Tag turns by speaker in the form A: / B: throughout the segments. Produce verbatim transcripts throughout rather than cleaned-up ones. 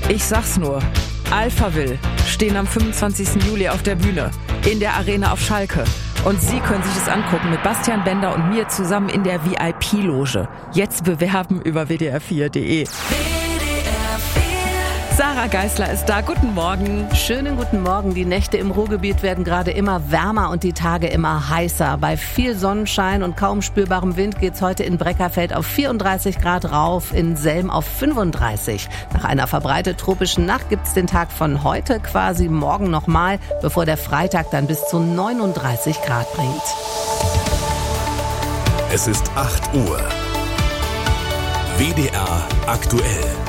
A: Ich sag's nur, Alphaville stehen am fünfundzwanzigsten Juli auf der Bühne in der Arena auf Schalke. Und Sie können sich das angucken mit Bastian Bender und mir zusammen in der V I P-Loge. Jetzt bewerben über w d r vier punkt d e. Sarah Geisler ist da. Guten Morgen.
B: Schönen guten Morgen. Die Nächte im Ruhrgebiet werden gerade immer wärmer und die Tage immer heißer. Bei viel Sonnenschein und kaum spürbarem Wind geht's heute in Breckerfeld auf vierunddreißig Grad rauf, in Selm auf fünfunddreißig. Nach einer verbreitet tropischen Nacht gibt's den Tag von heute quasi morgen nochmal, bevor der Freitag dann bis zu neununddreißig Grad bringt.
C: Es ist acht Uhr. W D R aktuell.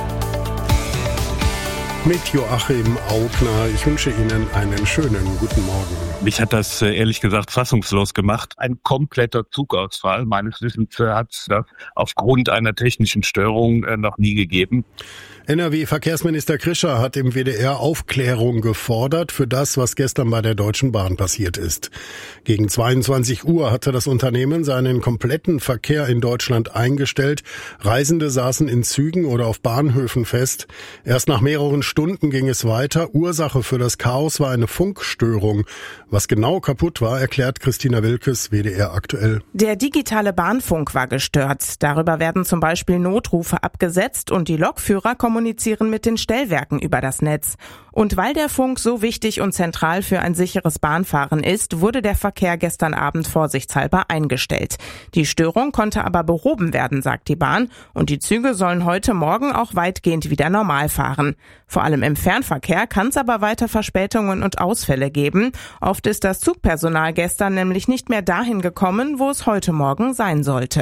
D: Mit Joachim Augner. Ich wünsche Ihnen einen schönen guten Morgen.
E: Mich hat das ehrlich gesagt fassungslos gemacht. Ein kompletter Zugausfall. Meines Wissens hat es das aufgrund einer technischen Störung noch nie gegeben.
D: N R W-Verkehrsminister Krischer hat im W D R Aufklärung gefordert für das, was gestern bei der Deutschen Bahn passiert ist. Gegen zweiundzwanzig Uhr hatte das Unternehmen seinen kompletten Verkehr in Deutschland eingestellt. Reisende saßen in Zügen oder auf Bahnhöfen fest. Erst nach mehreren Stunden ging es weiter. Ursache für das Chaos war eine Funkstörung. Was genau kaputt war, erklärt Christina Wilkes, W D R aktuell.
F: Der digitale Bahnfunk war gestört. Darüber werden zum Beispiel Notrufe abgesetzt und die Lokführer kommunizieren mit den Stellwerken über das Netz. Und weil der Funk so wichtig und zentral für ein sicheres Bahnfahren ist, wurde der Verkehr gestern Abend vorsichtshalber eingestellt. Die Störung konnte aber behoben werden, sagt die Bahn, und die Züge sollen heute Morgen auch weitgehend wieder normal fahren. Vor allem im Fernverkehr kann es aber weiter Verspätungen und Ausfälle geben. Oft ist das Zugpersonal gestern nämlich nicht mehr dahin gekommen, wo es heute Morgen sein sollte.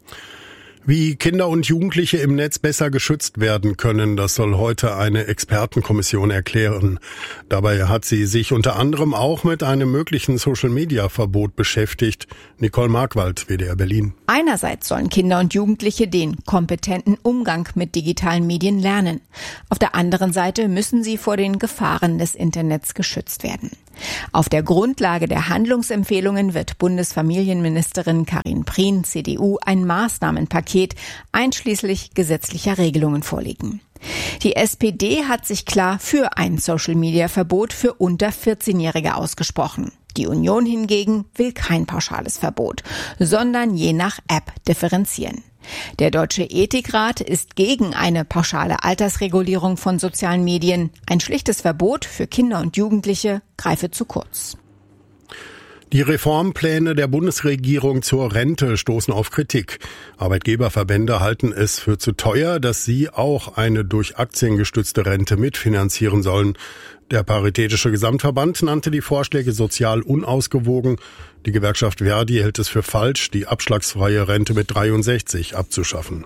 D: Wie Kinder und Jugendliche im Netz besser geschützt werden können, das soll heute eine Expertenkommission erklären. Dabei hat sie sich unter anderem auch mit einem möglichen Social-Media-Verbot beschäftigt. Nicole Markwald, W D R Berlin.
G: Einerseits sollen Kinder und Jugendliche den kompetenten Umgang mit digitalen Medien lernen. Auf der anderen Seite müssen sie vor den Gefahren des Internets geschützt werden. Auf der Grundlage der Handlungsempfehlungen wird Bundesfamilienministerin Karin Prien, C D U, ein Maßnahmenpaket einschließlich gesetzlicher Regelungen vorlegen. Die S P D hat sich klar für ein Social-Media-Verbot für unter vierzehnjährige ausgesprochen. Die Union hingegen will kein pauschales Verbot, sondern je nach App differenzieren. Der Deutsche Ethikrat ist gegen eine pauschale Altersregulierung von sozialen Medien. Ein schlichtes Verbot für Kinder und Jugendliche greife zu kurz.
D: Die Reformpläne der Bundesregierung zur Rente stoßen auf Kritik. Arbeitgeberverbände halten es für zu teuer, dass sie auch eine durch Aktien gestützte Rente mitfinanzieren sollen. Der Paritätische Gesamtverband nannte die Vorschläge sozial unausgewogen. Die Gewerkschaft Verdi hält es für falsch, die abschlagsfreie Rente mit dreiundsechzig abzuschaffen.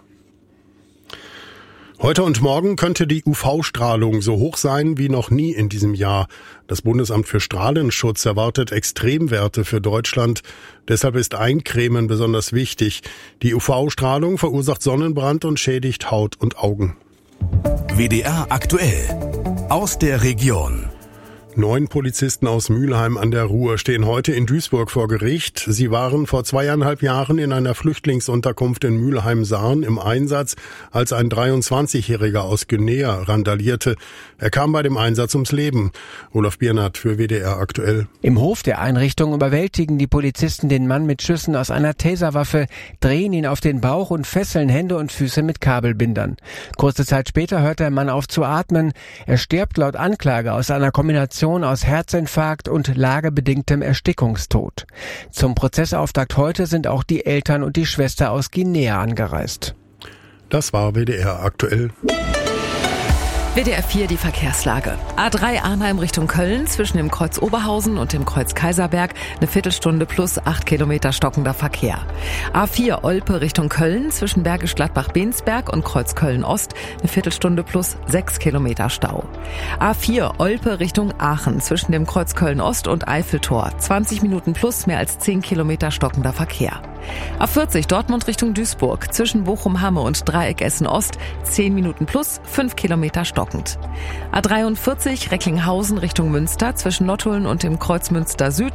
D: Heute und morgen könnte die U V-Strahlung so hoch sein wie noch nie in diesem Jahr. Das Bundesamt für Strahlenschutz erwartet Extremwerte für Deutschland. Deshalb ist Eincremen besonders wichtig. Die U V-Strahlung verursacht Sonnenbrand und schädigt Haut und Augen.
C: W D R aktuell. Aus der Region.
D: Neun Polizisten aus Mülheim an der Ruhr stehen heute in Duisburg vor Gericht. Sie waren vor zweieinhalb Jahren in einer Flüchtlingsunterkunft in Mülheim-Saarn im Einsatz, als ein dreiundzwanzigjähriger aus Guinea randalierte. Er kam bei dem Einsatz ums Leben. Olaf Biernert für W D R aktuell.
H: Im Hof der Einrichtung überwältigen die Polizisten den Mann mit Schüssen aus einer Taserwaffe, drehen ihn auf den Bauch und fesseln Hände und Füße mit Kabelbindern. Kurze Zeit später hört der Mann auf zu atmen. Er stirbt laut Anklage aus einer Kombination aus Herzinfarkt und lagebedingtem Erstickungstod. Zum Prozessauftakt heute sind auch die Eltern und die Schwester aus Guinea angereist.
D: Das war W D R aktuell.
A: W D R vier die Verkehrslage. A drei Arnheim Richtung Köln zwischen dem Kreuz Oberhausen und dem Kreuz Kaiserberg eine Viertelstunde plus acht Kilometer stockender Verkehr. A vier Olpe Richtung Köln zwischen Bergisch Gladbach-Bensberg und Kreuz Köln-Ost eine Viertelstunde plus sechs Kilometer Stau. A vier Olpe Richtung Aachen zwischen dem Kreuz Köln-Ost und Eiffeltor zwanzig Minuten plus mehr als zehn Kilometer stockender Verkehr. A vierzig Dortmund Richtung Duisburg zwischen Bochum-Hamme und Dreieck Essen-Ost zehn Minuten plus fünf Kilometer stockend. A dreiundvierzig Recklinghausen Richtung Münster zwischen Nottuln und dem Kreuz Münster Süd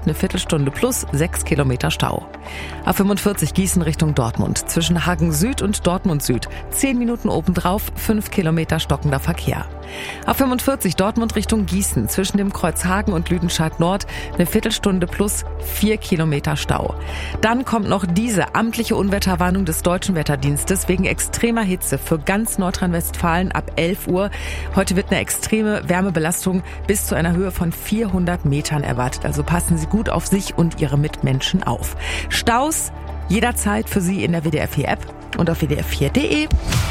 A: eine Viertelstunde plus sechs Kilometer Stau. A fünfundvierzig Gießen Richtung Dortmund. Zwischen Hagen Süd und Dortmund Süd. zehn Minuten obendrauf, fünf Kilometer stockender Verkehr. A fünfundvierzig Dortmund Richtung Gießen. Zwischen dem Kreuz Hagen und Lüdenscheid Nord eine Viertelstunde plus vier Kilometer Stau. Dann kommt noch diese amtliche Unwetterwarnung des Deutschen Wetterdienstes wegen extremer Hitze für ganz Nordrhein-Westfalen ab elf Uhr. Heute wird eine extreme Wärmebelastung bis zu einer Höhe von vierhundert Metern erwartet. Also passen Sie gut auf sich und Ihre Mitmenschen auf. Staus jederzeit für Sie in der W D R vier App und auf w d r vier punkt d e.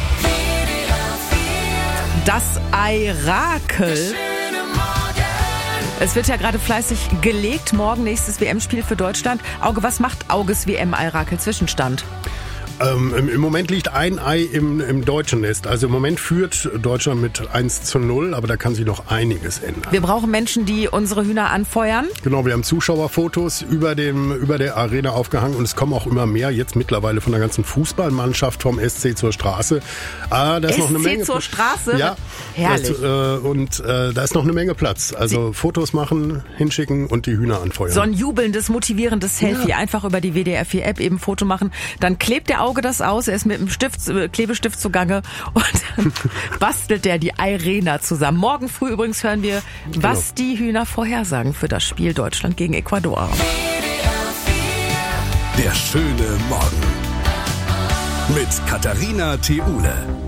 A: Das Eirakel. Es wird ja gerade fleißig gelegt. Morgen nächstes W M-Spiel für Deutschland. Auge, was macht Auges W M-Eirakel-Zwischenstand?
D: Ähm, im, Im Moment liegt ein Ei im, im deutschen Nest. Also im Moment führt Deutschland mit eins zu null, aber da kann sich noch einiges ändern.
A: Wir brauchen Menschen, die unsere Hühner anfeuern.
D: Genau, wir haben Zuschauerfotos über dem über der Arena aufgehangen und es kommen auch immer mehr, jetzt mittlerweile von der ganzen Fußballmannschaft vom S C zur Straße. Ah, da ist
A: S C
D: noch eine Menge
A: zur Straße?
D: Ja,
A: herrlich.
D: Das, äh, und äh, da ist noch eine Menge Platz. Also Sie Fotos machen, hinschicken und die Hühner anfeuern.
A: So ein jubelndes, motivierendes Selfie. Ja. Einfach über die W D R vier App eben Foto machen. Dann klebt der Auge das aus. Er ist mit einem Stift, Klebestift zugange und dann bastelt der die Arena zusammen. Morgen früh übrigens hören wir, was genau die Hühner vorhersagen für das Spiel Deutschland gegen Ecuador.
C: Der schöne Morgen mit Katharina Theule.